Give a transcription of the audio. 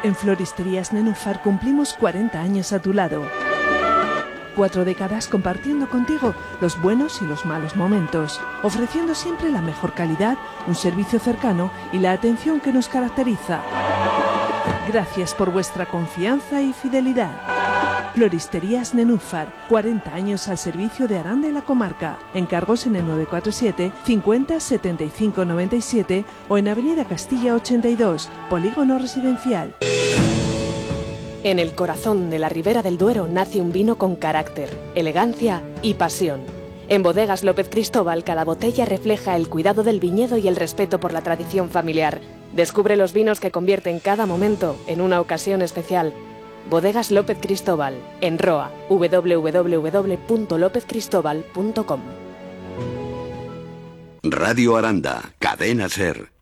En Floristerías Nenúfar cumplimos 40 años a tu lado. 4 décadas compartiendo contigo los buenos y los malos momentos, ofreciendo siempre la mejor calidad, un servicio cercano y la atención que nos caracteriza. Gracias por vuestra confianza y fidelidad. Floristerías Nenúfar, 40 años al servicio de Aranda y la comarca. Encargos en el 947 50 75 97 o en Avenida Castilla 82, Polígono Residencial. En el corazón de la Ribera del Duero nace un vino con carácter, elegancia y pasión. En Bodegas López Cristóbal cada botella refleja el cuidado del viñedo y el respeto por la tradición familiar. Descubre los vinos que convierten cada momento en una ocasión especial. Bodegas López Cristóbal, en Roa, www.lopezcristobal.com. Radio Aranda, Cadena SER.